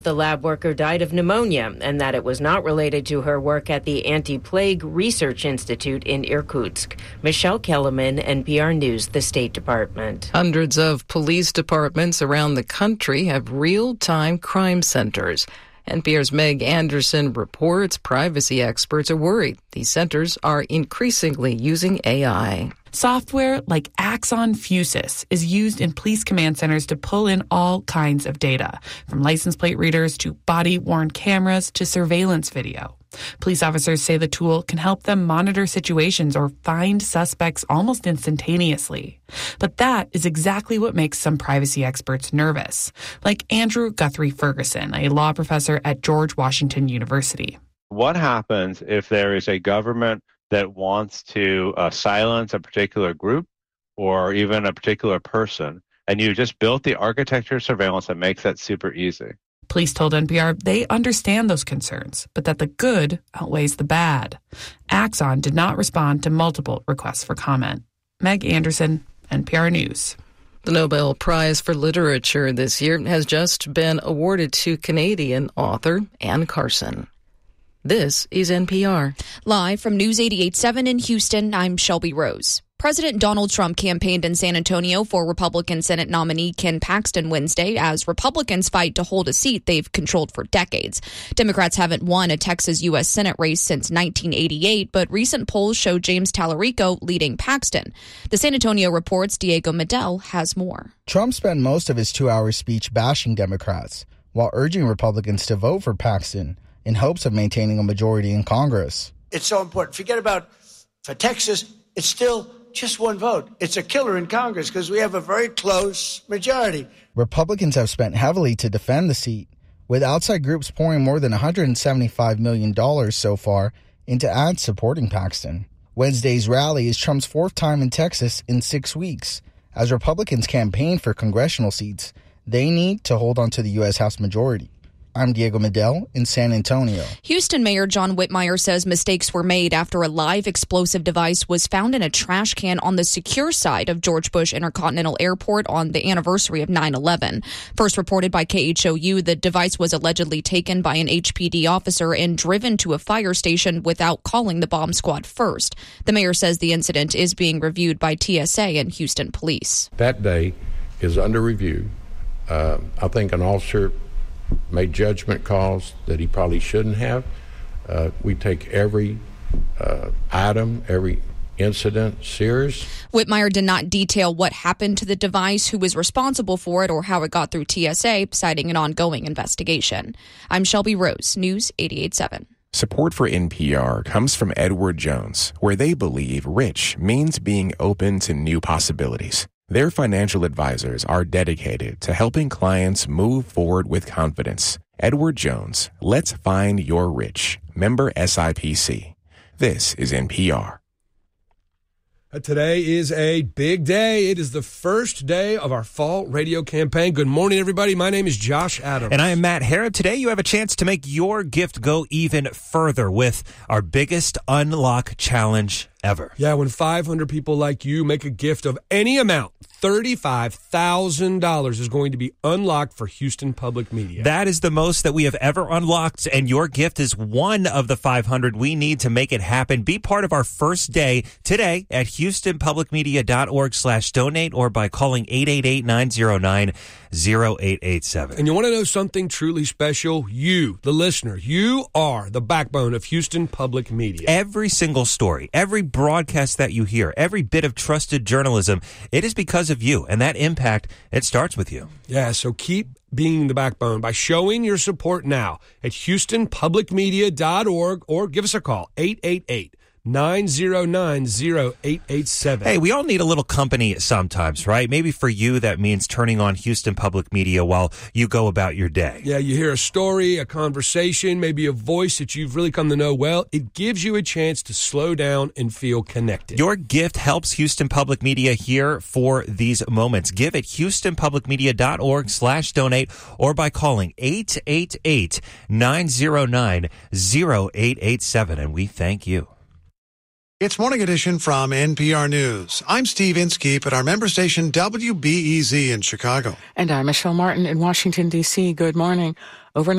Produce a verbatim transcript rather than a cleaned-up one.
The lab worker died of pneumonia and that it was not related to her work at the Anti-Plague Research Institute in Irkutsk. Michelle Kellerman, N P R News, the State Department. Hundreds of police departments around the country have real-time crime centers. N P R's Meg Anderson reports privacy experts are worried these centers are increasingly using A I. Software like Axon Fusus is used in police command centers to pull in all kinds of data, from license plate readers to body-worn cameras to surveillance video. Police officers say the tool can help them monitor situations or find suspects almost instantaneously. But that is exactly what makes some privacy experts nervous, like Andrew Guthrie Ferguson, a law professor at George Washington University. What happens if there is a government that wants to uh, silence a particular group or even a particular person, and you just built the architecture of surveillance that makes that super easy? Police told N P R they understand those concerns, but that the good outweighs the bad. Axon did not respond to multiple requests for comment. Meg Anderson, N P R News. The Nobel Prize for Literature this year has just been awarded to Canadian author Anne Carson. This is N P R. Live from News eighty-eight point seven in Houston, I'm Shelby Rose. President Donald Trump campaigned in San Antonio for Republican Senate nominee Ken Paxton Wednesday as Republicans fight to hold a seat they've controlled for decades. Democrats haven't won a Texas U S Senate race since nineteen eighty-eight, but recent polls show James Tallarico leading Paxton. The San Antonio Report's Diego Medel has more. Trump spent most of his two-hour speech bashing Democrats while urging Republicans to vote for Paxton in hopes of maintaining a majority in Congress. It's so important. Forget about for Texas, it's still just one vote. It's a killer in Congress because we have a very close majority. Republicans have spent heavily to defend the seat, with outside groups pouring more than one hundred seventy-five million dollars so far into ads supporting Paxton. Wednesday's rally is Trump's fourth time in Texas in six weeks. As Republicans campaign for congressional seats, they need to hold on to the U S House majority. I'm Diego Medel in San Antonio. Houston Mayor John Whitmire says mistakes were made after a live explosive device was found in a trash can on the secure side of George Bush Intercontinental Airport on the anniversary of nine eleven. First reported by K H O U, the device was allegedly taken by an H P D officer and driven to a fire station without calling the bomb squad first. The mayor says the incident is being reviewed by T S A and Houston police. That day is under review. Uh, I think an officer made judgment calls that he probably shouldn't have. Uh, we take every uh, item, every incident serious. Whitmire did not detail what happened to the device, who was responsible for it, or how it got through T S A, citing an ongoing investigation. I'm Shelby Rose, News eighty-eight point seven. Support for N P R comes from Edward Jones, where they believe rich means being open to new possibilities. Their financial advisors are dedicated to helping clients move forward with confidence. Edward Jones, let's find your rich. Member S I P C. This is N P R. Today is a big day. It is the first day of our fall radio campaign. Good morning, everybody. My name is Josh Adams. And I am Matt Harrod. Today you have a chance to make your gift go even further with our biggest unlock challenge ever. Yeah, when five hundred people like you make a gift of any amount, thirty-five thousand dollars is going to be unlocked for Houston Public Media. That is the most that we have ever unlocked, and your gift is one of the five hundred we need to make it happen. Be part of our first day today at houstonpublicmedia.org slash donate or by calling eight eight eight, nine zero nine, zero eight eight seven. And you want to know something truly special? You, the listener, you are the backbone of Houston Public Media. Every single story, every broadcast that you hear, every bit of trusted journalism, it is because of you, and that impact, it starts with you. Yeah, so keep being the backbone by showing your support now at houston public media dot org or give us a call, eight eight eight, nine zero nine, zero eight eight seven. Hey, we all need a little company sometimes, right? Maybe for you, that means turning on Houston Public Media while you go about your day. Yeah, you hear a story, a conversation, maybe a voice that you've really come to know well. It gives you a chance to slow down and feel connected. Your gift helps Houston Public Media here for these moments. Give at houstonpublicmedia.org slash donate or by calling eight eight eight, nine zero nine, zero eight eight seven. And we thank you. It's Morning Edition from N P R News. I'm Steve Inskeep at our member station W B E Z in Chicago. And I'm Michelle Martin in Washington, D C. Good morning. Overnight